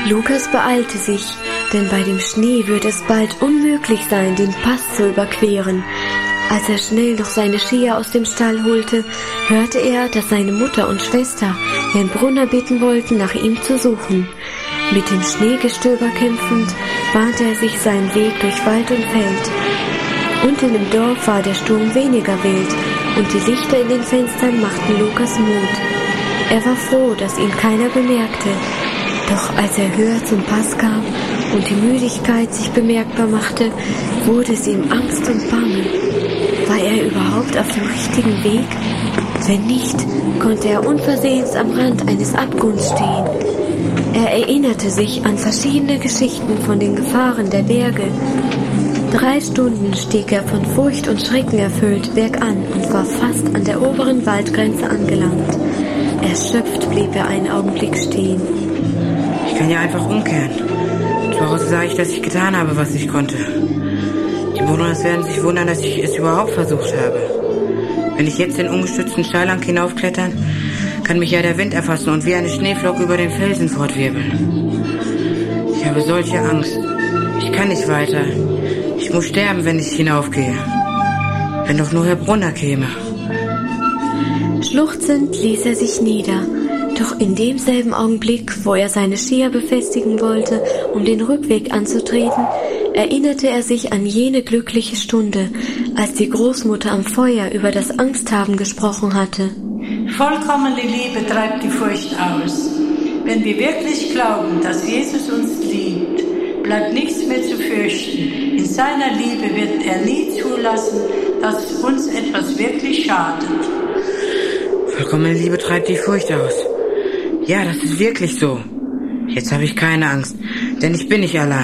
Lukas beeilte sich, denn bei dem Schnee würde es bald unmöglich sein, den Pass zu überqueren. Als er schnell noch seine Skier aus dem Stall holte, hörte er, dass seine Mutter und Schwester Herrn Brunner bitten wollten, nach ihm zu suchen. Mit dem Schneegestöber kämpfend, bahnte er sich seinen Weg durch Wald und Feld. Unten im Dorf war der Sturm weniger wild und die Lichter in den Fenstern machten Lukas Mut. Er war froh, dass ihn keiner bemerkte. Doch als er höher zum Pass kam und die Müdigkeit sich bemerkbar machte, wurde es ihm Angst und Bange. War er überhaupt auf dem richtigen Weg? Wenn nicht, konnte er unversehens am Rand eines Abgrunds stehen. Er erinnerte sich an verschiedene Geschichten von den Gefahren der Berge. 3 Stunden stieg er von Furcht und Schrecken erfüllt bergan und war fast an der oberen Waldgrenze angelangt. Erschöpft blieb er einen Augenblick stehen. Ich kann ja einfach umkehren. Daraus sah ich, dass ich getan habe, was ich konnte. Die Bewohner werden sich wundern, dass ich es überhaupt versucht habe. Wenn ich jetzt den ungestützten Steilhang hinaufklettern, kann mich ja der Wind erfassen und wie eine Schneeflocke über den Felsen fortwirbeln. Ich habe solche Angst. Ich kann nicht weiter. Ich muss sterben, wenn ich hinaufgehe. Wenn doch nur Herr Brunner käme. Schluchzend ließ er sich nieder. Doch in demselben Augenblick, wo er seine Skier befestigen wollte, um den Rückweg anzutreten, erinnerte er sich an jene glückliche Stunde, als die Großmutter am Feuer über das Angsthaben gesprochen hatte. Vollkommene Liebe treibt die Furcht aus. Wenn wir wirklich glauben, dass Jesus uns liebt, bleibt nichts mehr zu fürchten. In seiner Liebe wird er nie zulassen, dass uns etwas wirklich schadet. Vollkommene Liebe treibt die Furcht aus. Ja, das ist wirklich so. Jetzt habe ich keine Angst, denn ich bin nicht allein.